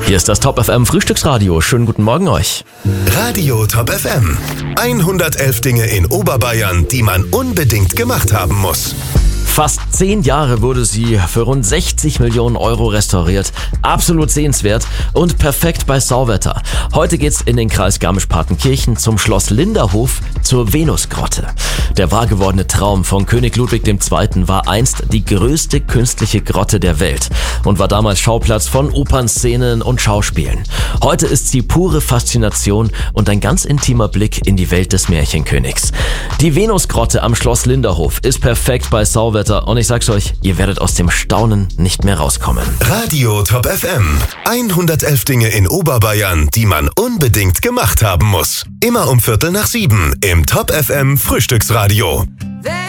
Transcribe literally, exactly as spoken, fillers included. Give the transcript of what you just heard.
Hier ist das Top F M Frühstücksradio. Schönen guten Morgen euch. Radio Top F M. hundertelf Dinge in Oberbayern, die man unbedingt gemacht haben muss. Fast zehn Jahre wurde sie für rund sechzig Millionen Euro restauriert. Absolut sehenswert und perfekt bei Sauwetter. Heute geht's in den Kreis Garmisch-Partenkirchen zum Schloss Linderhof zur Venusgrotte. Der wahr gewordene Traum von König Ludwig der Zweite war einst die größte künstliche Grotte der Welt und war damals Schauplatz von Opernszenen und Schauspielen. Heute ist sie pure Faszination und ein ganz intimer Blick in die Welt des Märchenkönigs. Die Venusgrotte am Schloss Linderhof ist perfekt bei Sauwetter. Und ich sag's euch, ihr werdet aus dem Staunen nicht mehr rauskommen. Radio Top F M. hundertelf Dinge in Oberbayern, die man unbedingt gemacht haben muss. Immer um Viertel nach sieben im Top F M Frühstücksradio.